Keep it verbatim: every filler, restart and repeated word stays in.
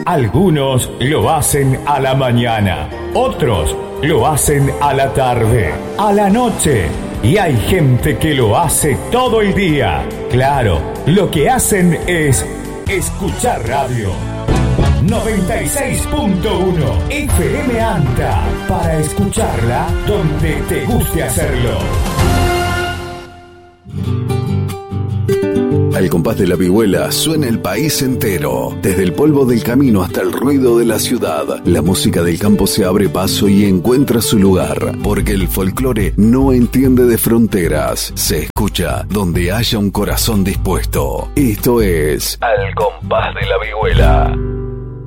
Algunos lo hacen a la mañana, otros lo hacen a la tarde, a la noche. Y hay gente que lo hace todo el día. Claro, lo que hacen es escuchar radio. noventa y seis punto uno F M ANTA, para escucharla donde te guste hacerlo. Al compás de la vihuela suena el país entero. Desde el polvo del camino hasta el ruido de la ciudad, la música del campo se abre paso y encuentra su lugar, porque el folclore no entiende de fronteras. Se escucha donde haya un corazón dispuesto. Esto es Al compás de la vihuela.